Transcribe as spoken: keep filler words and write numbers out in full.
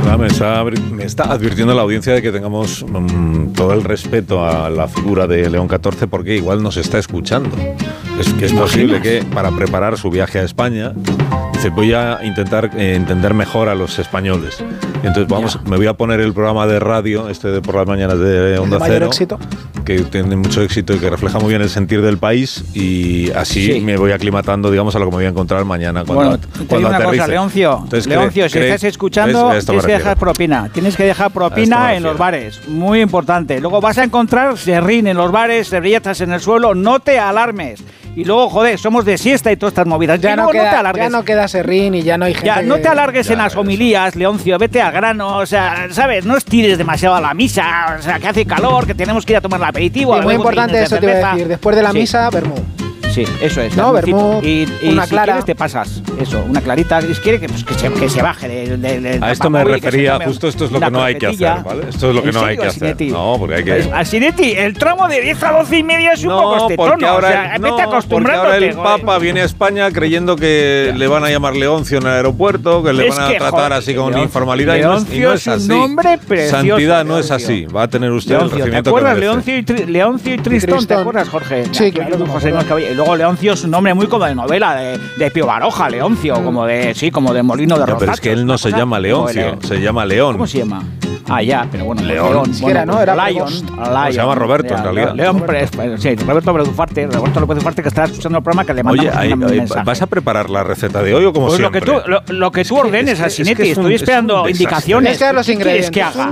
Me está, me está advirtiendo la audiencia de que tengamos um, todo el respeto a la figura de León catorce, porque igual nos está escuchando. Es que es posible que para preparar su viaje a España dice, voy a intentar eh, entender mejor a los españoles. Y entonces vamos, me voy a poner el programa de radio, este de por las mañanas de Onda Cero, éxito, que tiene mucho éxito y que refleja muy bien el sentir del país, y así sí. me voy aclimatando, digamos, a lo que me voy a encontrar mañana cuando, bueno, te cuando digo una aterrice. cosa, Leoncio, entonces, Leoncio, cree, si cree, estás escuchando, tienes que dejar propina. Tienes que dejar propina en los bares, muy importante. Luego vas a encontrar serrín en los bares, servilletas en el suelo, no te alarmes. Y luego, joder, somos de siesta y todas estas movidas. Ya, no, luego, queda, no te alargues. ya no queda serrín y ya no hay gente... Ya, no te alargues ya, en las homilías, Leoncio, vete al grano, o sea, ¿sabes? No estires demasiado a la misa, o sea, que hace calor, que tenemos que ir a tomar el aperitivo. Y muy importante eso te iba a decir, después de la sí. misa, vermú. Sí, eso es. No, vermú, y, y una si clara. Quieres te pasas, eso, una clarita. Si quiere que, pues, que, se, que se baje del... De, de, a esto me refería, justo esto es lo que no hay que hacer, ¿vale? Esto es lo que no hay que hacer. No, porque hay que... A Sinetti, el tramo de diez a doce y media es un no, poco este porque tono, ahora, o sea, no, vete acostumbrándote. Porque ahora el Papa joder. viene a España creyendo que ya. le van a llamar Leoncio en el aeropuerto, que le es van a que, tratar joder, así con Leoncio, informalidad, Leoncio y no es, y no es así. Un nombre precioso, Santidad no Leoncio. es así. Va a tener usted Leoncio, el recibimiento ¿te acuerdas? que Leoncio y, Tri, Leoncio y Tristón, Tristón, ¿te acuerdas, Jorge? Sí, claro. José y luego Leoncio es un nombre muy como de novela, de, de Pío Baroja, Leoncio, como de, sí, como de Molino de Rotachos. Pero es que él no se llama Leoncio, se llama León. ¿Cómo se llama? Ah, ya, pero bueno, León. León. Si Bueno, era, ¿no? Era Lion, Lion. Se llama Roberto, en realidad. León, sí, Roberto López Ufarte, Roberto López Ufarte, que está escuchando el programa, que le mandamos Oye, un mensaje. ¿vas a preparar la receta de hoy o como pues siempre? Lo que tú, lo, lo que tú ordenes, es que, a Sinetti, es que es un, estoy esperando es indicaciones. Es que los ingredientes. ¿Qué haga?